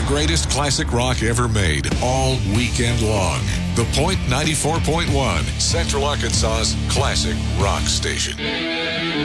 The greatest classic rock ever made, all weekend long. The Point 94.1, Central Arkansas's classic rock station.